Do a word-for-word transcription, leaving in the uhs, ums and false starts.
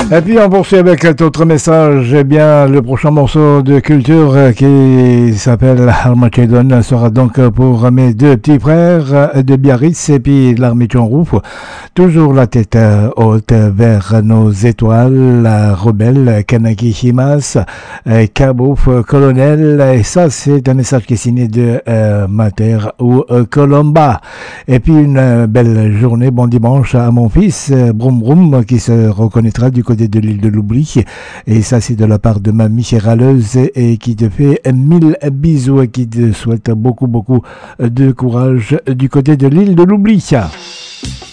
Et puis on poursuit avec d'autres messages. Eh bien, le prochain morceau de culture qui s'appelle Armageddon sera donc pour mes deux petits frères de Biarritz et puis l'armée Roux. Toujours la tête haute vers nos étoiles, la rebelle Kanaki Shimas, Kabouf Colonel. Et ça, c'est un message qui est signé de euh, Mater ou euh, Colomba. Et puis une belle journée, bon dimanche à mon fils Broum Broum qui se reconnaîtra du côté de l'île de l'Oubli, et ça c'est de la part de mamie chéraleuse et qui te fait mille bisous et qui te souhaite beaucoup beaucoup de courage du côté de l'île de l'Oubli.